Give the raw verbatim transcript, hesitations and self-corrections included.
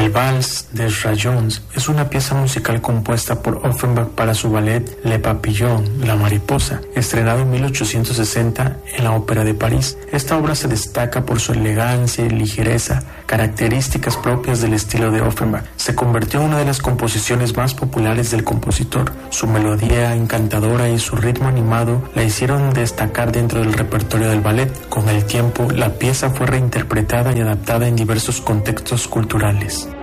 El Vals des Rayons es una pieza musical compuesta por Offenbach para su ballet Le Papillon, La Mariposa, estrenado en mil ochocientos sesenta en la Ópera de París. Esta obra se destaca por su elegancia y ligereza, características propias del estilo de Offenbach. Se convirtió en una de las composiciones más populares del compositor. Su melodía encantadora y su ritmo animado la hicieron destacar dentro del repertorio del ballet. Con el tiempo, la pieza fue reinterpretada y adaptada en diversos contextos culturales.